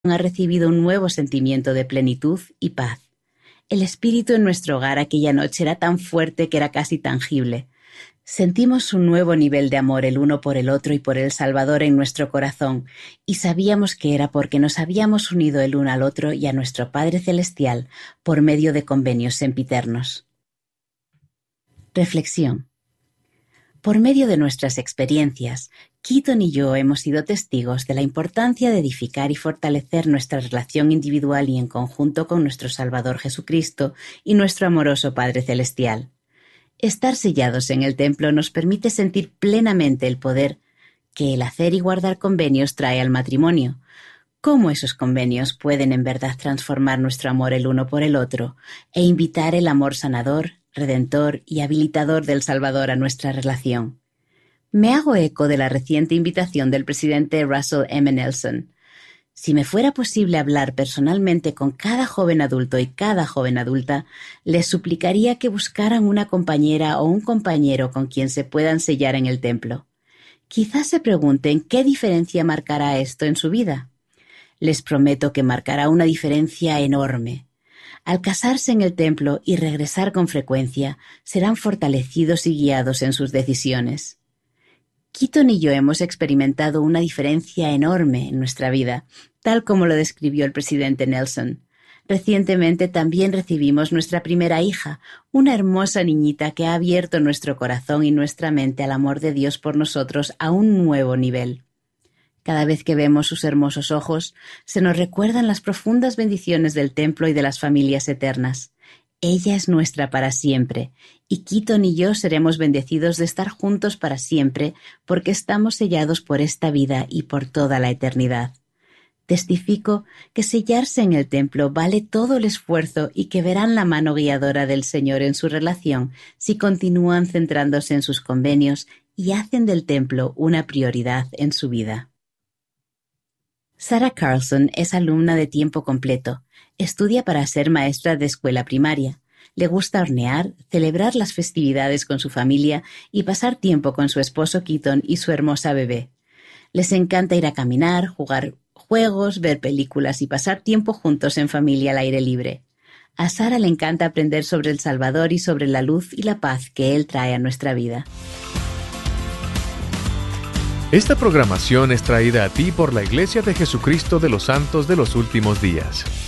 ha recibido un nuevo sentimiento de plenitud y paz. El espíritu en nuestro hogar aquella noche era tan fuerte que era casi tangible. Sentimos un nuevo nivel de amor el uno por el otro y por el Salvador en nuestro corazón, y sabíamos que era porque nos habíamos unido el uno al otro y a nuestro Padre Celestial por medio de convenios sempiternos. Reflexión. Por medio de nuestras experiencias, Keaton y yo hemos sido testigos de la importancia de edificar y fortalecer nuestra relación individual y en conjunto con nuestro Salvador Jesucristo y nuestro amoroso Padre Celestial. Estar sellados en el templo nos permite sentir plenamente el poder que el hacer y guardar convenios trae al matrimonio. Cómo esos convenios pueden en verdad transformar nuestro amor el uno por el otro e invitar el amor sanador, redentor y habilitador del Salvador a nuestra relación. Me hago eco de la reciente invitación del presidente Russell M. Nelson. Si me fuera posible hablar personalmente con cada joven adulto y cada joven adulta, les suplicaría que buscaran una compañera o un compañero con quien se puedan sellar en el templo. Quizás se pregunten qué diferencia marcará esto en su vida. Les prometo que marcará una diferencia enorme. Al casarse en el templo y regresar con frecuencia, serán fortalecidos y guiados en sus decisiones. Keaton y yo hemos experimentado una diferencia enorme en nuestra vida, tal como lo describió el presidente Nelson. Recientemente también recibimos nuestra primera hija, una hermosa niñita que ha abierto nuestro corazón y nuestra mente al amor de Dios por nosotros a un nuevo nivel. Cada vez que vemos sus hermosos ojos, se nos recuerdan las profundas bendiciones del templo y de las familias eternas. Ella es nuestra para siempre, y Keaton y yo seremos bendecidos de estar juntos para siempre porque estamos sellados por esta vida y por toda la eternidad. Testifico que sellarse en el templo vale todo el esfuerzo y que verán la mano guiadora del Señor en su relación si continúan centrándose en sus convenios y hacen del templo una prioridad en su vida. Sarah Carlson es alumna de tiempo completo. Estudia para ser maestra de escuela primaria. Le gusta hornear, celebrar las festividades con su familia y pasar tiempo con su esposo Keaton y su hermosa bebé. Les encanta ir a caminar, jugar juegos, ver películas y pasar tiempo juntos en familia al aire libre. A Sarah le encanta aprender sobre el Salvador y sobre la luz y la paz que Él trae a nuestra vida. Esta programación es traída a ti por la Iglesia de Jesucristo de los Santos de los Últimos Días.